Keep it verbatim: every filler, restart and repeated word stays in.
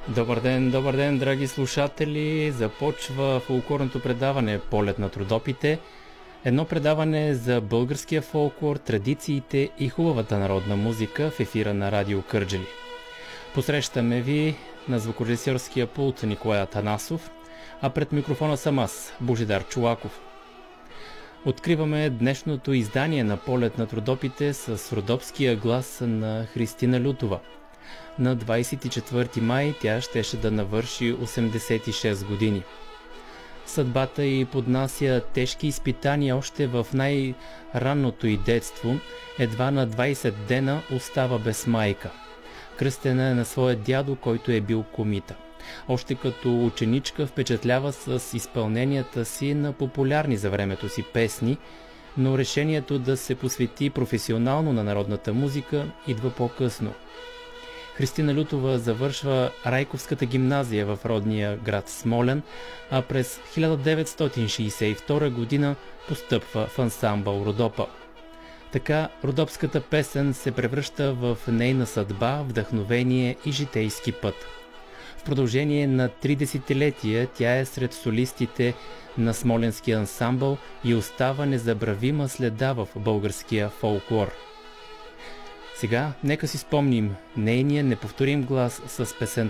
Добър ден, добър ден, драги слушатели! Започва фолклорното предаване "Полет на трудопите". Едно предаване за българския фолклор, традициите и хубавата народна музика в ефира на Радио Кърджали. Посрещаме ви на звукорежисьорския пулт Николай Атанасов, а пред микрофона съм аз, Божидар Чолаков. Откриваме днешното издание на "Полет на трудопите" с родопския глас на Христина Лютова. На двадесет и четвърти май тя щеше да навърши осемдесет и шест години. Съдбата й поднася тежки изпитания още в най-ранното й детство. Едва на двадесет дена остава без майка. Кръстена е на своя дядо, който е бил комита. Още като ученичка впечатлява с изпълненията си на популярни за времето си песни, но решението да се посвети професионално на народната музика идва по-късно. Христина Лютова завършва Райковската гимназия в родния град Смолян, а през хиляда деветстотин шейсет и втора година постъпва в ансамбъл Родопа. Така родопската песен се превръща в нейна съдба, вдъхновение и житейски път. В продължение на три десетилетия тя е сред солистите на смоленския ансамбъл и остава незабравима следа в българския фолклор. Сега нека си спомним нейния неповторим глас с песента